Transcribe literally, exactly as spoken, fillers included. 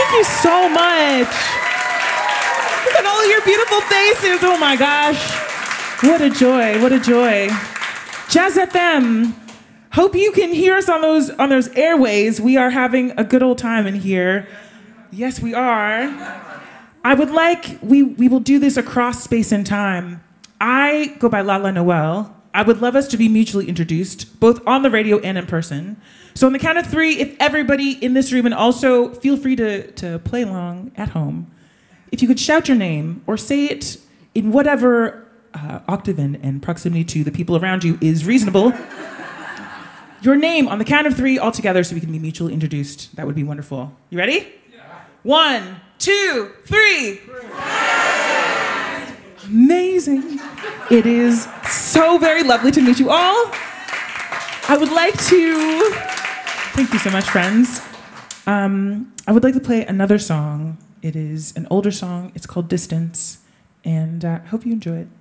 Thank you so much. Look at all your beautiful faces. Oh my gosh. What a joy. What a joy. Jazz F M. Hope you can hear us on those on those airways. We are having a good old time in here. Yes, we are. I would like, we, we will do this across space and time. I go by Lala Noel. I would love us to be mutually introduced, both on the radio and in person. So on the count of three, if everybody in this room, and also feel free to, to play along at home, if you could shout your name or say it in whatever uh, octave and, and proximity to the people around you is reasonable, your name on the count of three all together so we can be mutually introduced. That would be wonderful. You ready? Yeah. One, two, three. Amazing. It is so very lovely to meet you all. I would like to, thank you so much, friends. Um, I would like to play another song. It is an older song. It's called Distance, and I uh, hope you enjoy it.